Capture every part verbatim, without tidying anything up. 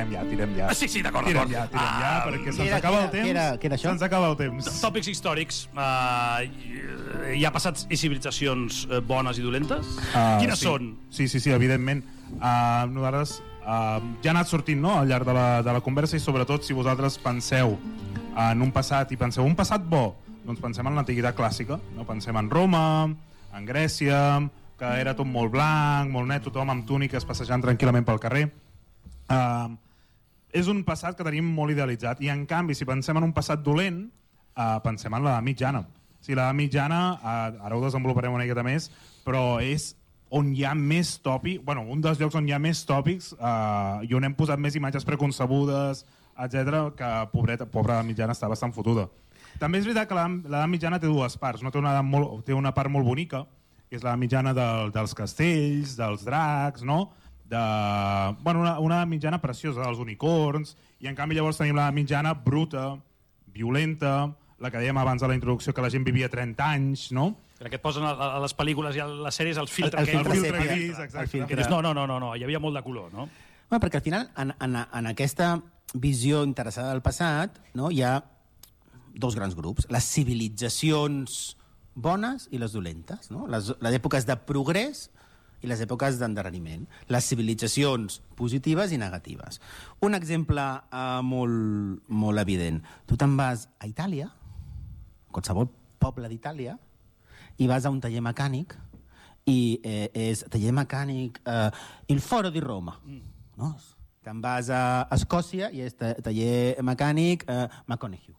tirem ja, tirem ja. Ah, sí, sí, d'acord, Tirem d'acord. ja, tirem ja, Ah, perquè què se'ns era, acaba què el era, temps. què era, què era això? Se'ns acaba el temps. Tòpics històrics. Uh, hi ha passats i civilitzacions uh, bones i dolentes? Uh, Quines sí. són? Sí, sí, sí, evidentment. Uh, nosaltres uh, ja ha anat sortint, no?, al llarg de la, de la conversa, i sobretot si vosaltres penseu en un passat i penseu un passat bo, doncs pensem en l'antiguitat clàssica, no? Pensem en Roma, en Grècia, que era tot molt blanc, molt net, tothom amb túniques passejant tranquil·lament pel carrer. Uh, és un passat que tenim molt idealitzat, i en canvi, si pensem en un passat dolent, uh, pensem en l'edat mitjana. Si l'edat mitjana, uh, ara ho desenvoluparem una miqueta més, però és on hi ha més tòpics, bueno, un dels llocs on hi ha més tòpics, uh, i on hem posat més imatges preconcebudes, etcètera, que pobreta, pobra mitjana està bastant fotuda. També és veritat que l'edat mitjana té dues parts, no? Té una, molt, té una part molt bonica, que és la mitjana del, dels castells, dels dracs, no? De, bueno, una, una mitjana preciosa, dels unicorns, i en canvi llavors tenim la mitjana bruta, violenta, la que dèiem abans de la introducció, que la gent vivia trenta anys, no? Que et posen a, a les pel·lícules i a les sèries el filtre El- el aquell. filtre El filtre sèpia. gris, exacte. El filtre. Que dius, no, no, no, no, no, hi havia molt de color, no? Bueno, perquè al final, en, en, en aquesta visió interessada del passat, no, hi ha dos grans grups, les civilitzacions bones i les dolentes, no? les, les èpoques de progrés i les èpoques d'endarreriment, les civilitzacions positives i negatives. Un exemple eh, molt, molt evident. Tu te'n vas a Itàlia, qualsevol poble d'Itàlia, i vas a un taller mecànic, i eh, és taller mecànic eh, il Foro di Roma, no? Te'n vas a Escòcia i és ta- taller mecànic eh, McConaughey,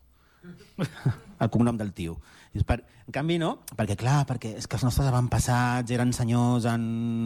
el cognom del tio. Dius, per, en canvi, no? Perquè, clar, perquè és que els nostres avantpassats eren senyors en,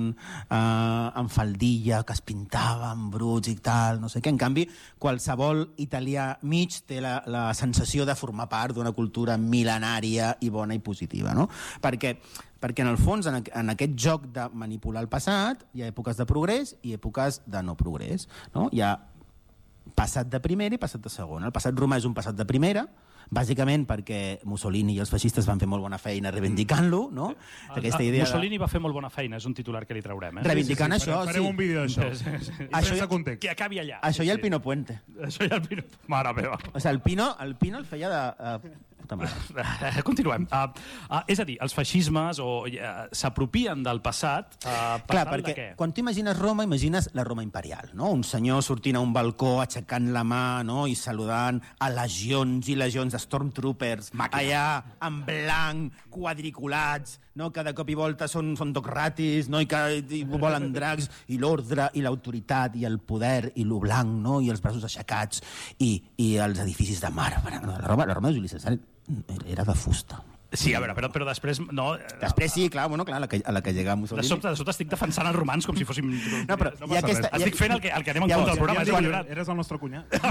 eh, en faldilla, que es pintaven bruts i tal, no sé què. En canvi, qualsevol italià mig té la, la sensació de formar part d'una cultura mil·lenària i bona i positiva, no? Perquè, perquè en el fons, en, en aquest joc de manipular el passat, hi ha èpoques de progrés i èpoques de no progrés, no? Hi ha passat de primera i passat de segona. El passat romà és un passat de primera, bàsicament perquè Mussolini i els feixistes van fer molt bona feina reivindicant-lo, no? Aquesta idea Mussolini va fer molt bona feina, és un titular que li traurem. Eh? Reivindicant Sí, sí, sí, això, farem sí. un vídeo d'això. Sí, sí, sí. I sense context. Que acabi allà. Això sí, i el sí. Pino Puente. Això i el Pino... Mare meva. O sigui, el Pino, el Pino el feia de... Uh, puta mare. Eh, Continuem. Uh, uh, és a dir, els feixismes o uh, s'apropien del passat uh, per Clar, tal perquè de què? quan tu imagines Roma, imagines la Roma imperial, no? Un senyor sortint a un balcó, aixecant la mà, no? I saludant a legions i legions de Stormtroopers, Màquina. allà en blanc, quadriculats, no? Que de cop i volta són, són docratis, no? I que i volen dracs, i l'ordre, i l'autoritat, i el poder, i lo blanc, no? I els braços aixecats, i, i els edificis de marbre. No? La Roma, la Roma de Juli César era de fusta. Sí, a veure, però, però després... No, Després sí, clar, bueno, clar, a la que, a la que llega de Mussolini... sobte, de sobte estic defensant els romans com si fóssim... No, però No hi ha passa aquesta... res. hi ha- Estic fent el que, el que anem en Llavors, compte del programa. ja- és quan- millorat. Eres el nostre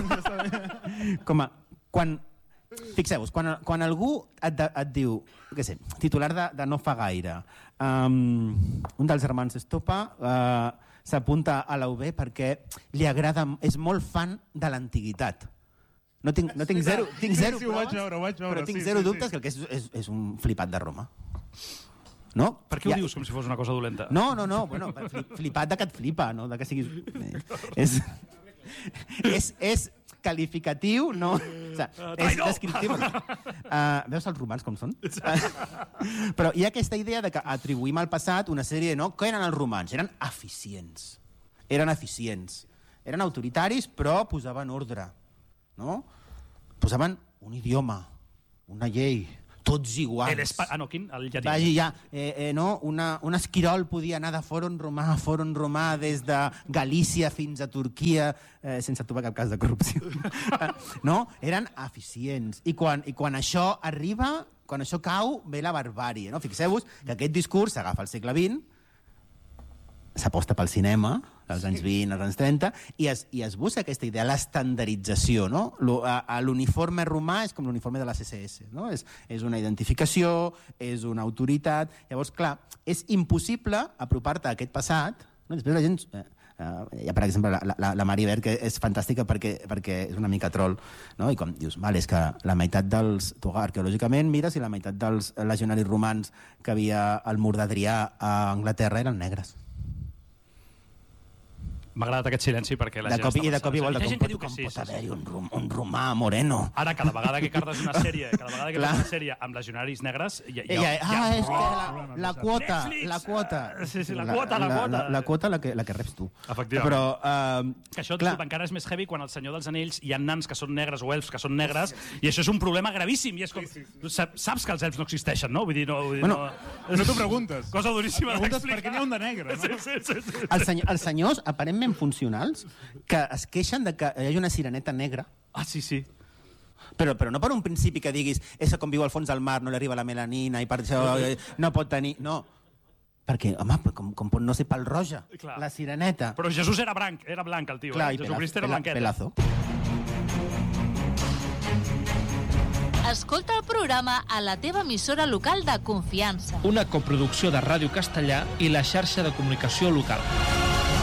cunyat. Com a... Quan... Fixeu-vos, quan, quan algú et, de, et diu, què sé, titular de, de no fa gaire, um, un dels germans Estopa uh, s'apunta a la U B perquè li agrada, és molt fan de l'antiguitat. No tinc, no tinc zero, tinc zero Sí, ho vaig proves, veure, ho vaig veure, però tinc sí, zero sí, dubtes sí. que el que és, és, és un flipat de Roma. No? Per què ho Ja- dius com si fos una cosa dolenta? No, no, no, bueno, fli- flipat de que et flipa, no? De que siguis... És, és, és qualificatiu, no? O sigui, és Traïdor! descriptiu. Uh, veus els romans com són? Uh, però hi ha aquesta idea de que atribuïm al passat una sèrie, no? Què eren els romans? Eren eficients. Eren eficients. Eren autoritaris, però posaven ordre, no? Posaven un idioma, una llei, tots iguals. El espa... Ah, no, quin? El llatí. Vagi, ja, eh, eh, no? Una, un esquirol podia anar de fòrum romà a fòrum romà des de Galícia fins a Turquia eh, sense trobar cap cas de corrupció. No? Eren eficients. I quan, I quan això arriba, quan això cau, ve la barbàrie. No? Fixeu-vos que aquest discurs s'agafa al segle vint, s'aposta pel cinema, als anys vint, als anys trenta, i es, i es busca aquesta idea, l'estandardització, no? Lo- a- a L'uniforme romà és com l'uniforme de les esse esse, no? És, és una identificació, és una autoritat... Llavors, clar, és impossible apropar-te a aquest passat, no? Després la gent... Eh, eh, hi ha, per exemple, la, la, la Mari Ver, que és fantàstica perquè, perquè és una mica troll, no? I com dius, val, és que la meitat dels... Tu arqueològicament mires i la meitat dels legionaris romans que havia al mur d'Adrià a Anglaterra eren negres. M'ha agradat aquest silenci perquè la de gent cop, està I de cop igual, Hi ha com gent que pot, diu que com sí. pot sí, sí. haver-hi un, rom, un romà moreno? Ara, cada vegada que cardes una sèrie, cada vegada que Clar. cardes una sèrie amb legionaris negres... Hi, hi, I, ha, ah, hi ha... és que la, la quota, Netflix! la quota. Sí, sí, la quota, la quota. La, la, la quota la que, la que reps tu. Efectivament. Però, uh, Que això clar, clar. encara és més heavy quan al Senyor dels Anells hi ha nans que són negres o elfs que són negres, i això és un problema gravíssim. I és com, tu saps, saps que els elfs no existeixen, no? Vull dir, no... Vull dir, Bueno, no, No t'ho preguntes. Cosa duríssima Preguntes d'explicar. per què n'hi ha un de negre, no? Sí, sí, sí, sí. els, senyor, els senyors aparentment funcionals que es queixen de que hi hagi una sireneta negra, Ah, sí, sí. però, però no per un principi que diguis és com viu al fons del mar, no li arriba la melanina i per això eh, no pot tenir... No, perquè, home, com, com pot no ser pel roja, Clar. la sireneta. Però Jesús era blanc, era blanc el tio. Clar, eh? i Jesucrist era pela, blanquet. pelazo. Escolta el programa a la teva emissora local de confiança. Una coproducció de Ràdio Castellà i la xarxa de comunicació local.